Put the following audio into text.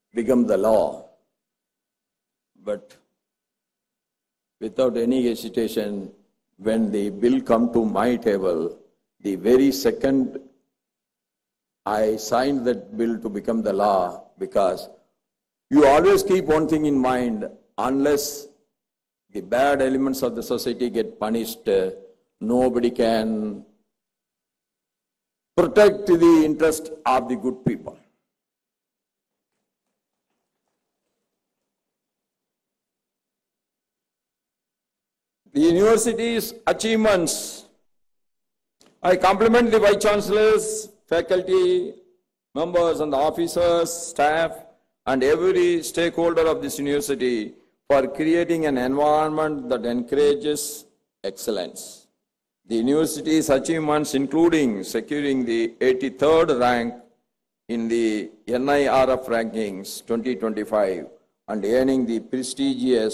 become the law. But without any hesitation, when the bill come to my table, the very second I signed that bill to become the law, because you always keep one thing in mind: unless the bad elements of the society get punished, nobody can protect the interest of the good people. The university's achievements. I compliment the Vice Chancellors, faculty, members and officers, staff, and every stakeholder of this university for creating an environment that encourages excellence. The university's achievements, including securing the 83rd rank in the NIRF rankings 2025 and earning the prestigious